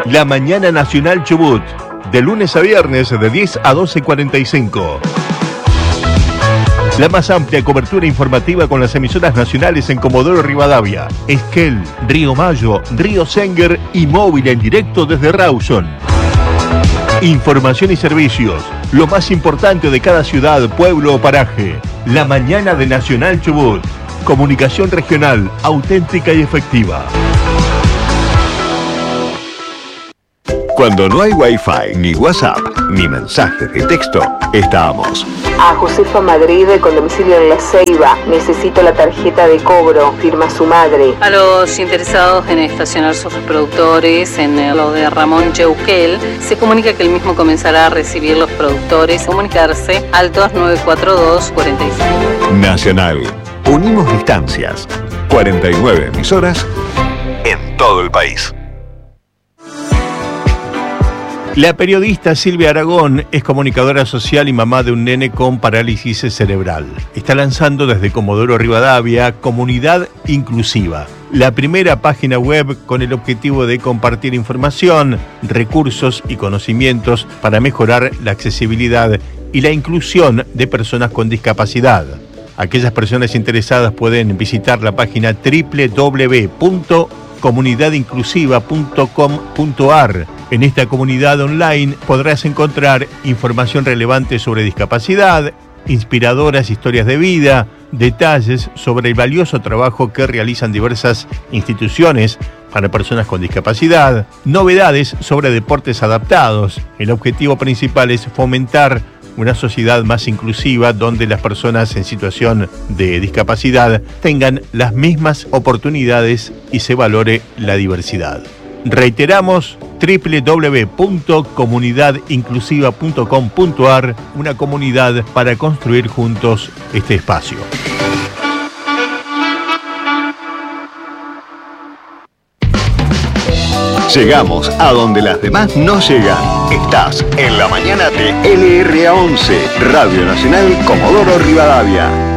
La Mañana Nacional Chubut, de lunes a viernes de 10 a 12:45. La más amplia cobertura informativa con las emisoras nacionales en Comodoro Rivadavia, Esquel, Río Mayo, Río Senguer y móvil en directo desde Rawson. Información y servicios, lo más importante de cada ciudad, pueblo o paraje. La Mañana de Nacional Chubut. Comunicación regional, auténtica y efectiva. Cuando no hay Wi-Fi, ni WhatsApp, ni mensajes de texto, estamos. A Josefa Madrid, con domicilio en La Ceiba. Necesito la tarjeta de cobro, firma su madre. A los interesados en estacionar sus reproductores en lo de Ramón Yeuquel, se comunica que el mismo comenzará a recibir los productores. Comunicarse al 2942 45. Nacional. Unimos distancias. 49 emisoras en todo el país. La periodista Silvia Aragón es comunicadora social y mamá de un nene con parálisis cerebral. Está lanzando desde Comodoro Rivadavia Comunidad Inclusiva, la primera página web con el objetivo de compartir información, recursos y conocimientos para mejorar la accesibilidad y la inclusión de personas con discapacidad. Aquellas personas interesadas pueden visitar la página www.comunidadinclusiva.com.ar. En esta comunidad online podrás encontrar información relevante sobre discapacidad, inspiradoras historias de vida, detalles sobre el valioso trabajo que realizan diversas instituciones para personas con discapacidad, novedades sobre deportes adaptados. El objetivo principal es fomentar una sociedad más inclusiva donde las personas en situación de discapacidad tengan las mismas oportunidades y se valore la diversidad. Reiteramos, www.comunidadinclusiva.com.ar, una comunidad para construir juntos este espacio. Llegamos a donde las demás no llegan. Estás en la mañana de LRA11, Radio Nacional Comodoro Rivadavia.